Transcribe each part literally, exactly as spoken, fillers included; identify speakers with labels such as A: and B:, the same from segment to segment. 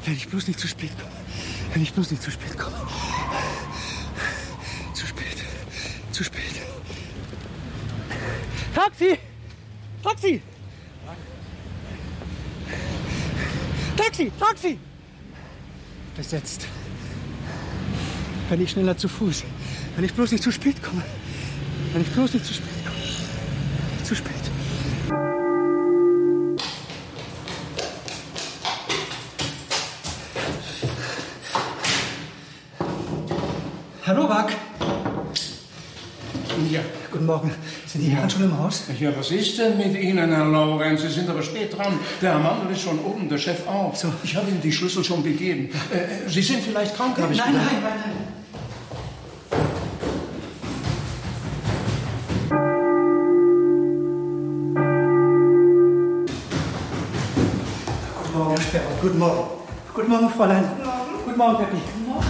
A: Wenn ich bloß nicht zu spät komme. Wenn ich bloß nicht zu spät komme. Zu spät. Zu spät. Taxi! Taxi! Taxi! Taxi! Besetzt. Wenn ich schneller zu Fuß. Wenn ich bloß nicht zu spät komme. Wenn ich bloß nicht zu spät komme. Zu spät. Herr Nowak.
B: Ja.
A: Guten Morgen. Sind die Herren schon im Haus?
B: Ja, was ist denn mit Ihnen, Herr Laurenz? Sie sind aber spät dran. Der Herr Mandl ist schon oben, der Chef auch. So. Ich habe Ihnen die Schlüssel schon gegeben. Äh, Sie sind vielleicht krank, habe ich
A: Nein,
B: gedacht.
A: nein, nein, nein. Guten Morgen, Herr Sperber. Guten Morgen. Guten Morgen, Fräulein. Guten Morgen. Guten Morgen, Peppi. Guten Morgen.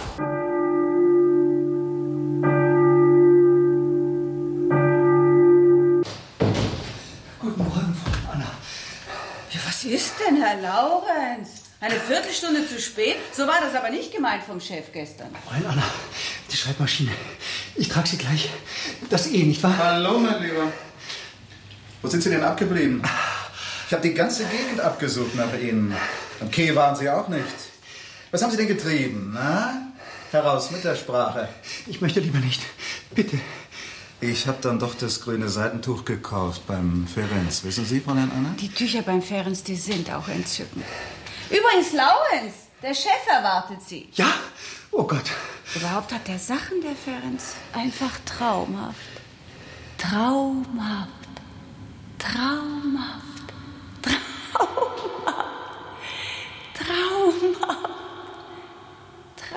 C: Was ist denn, Herr Laurenz? Eine Viertelstunde zu spät? So war das aber nicht gemeint vom Chef gestern.
A: Fräulein Anna, die Schreibmaschine. Ich trage sie gleich. Das eh, nicht wahr?
D: Hallo, mein Lieber. Wo sind Sie denn abgeblieben? Ich habe die ganze Gegend abgesucht nach Ihnen. Am Quai waren Sie auch nicht. Was haben Sie denn getrieben, na? Heraus mit der Sprache.
A: Ich möchte lieber nicht. Bitte.
D: Ich habe dann doch das grüne Seidentuch gekauft beim Ferenc. Wissen Sie, Fräulein Anna?
C: Die Tücher beim Ferenc, die sind auch entzückend. Übrigens, Laurenz, der Chef erwartet Sie.
A: Ja? Oh Gott.
C: Überhaupt hat der Sachen, der Ferenc. Einfach traumhaft. Traumhaft. Traumhaft.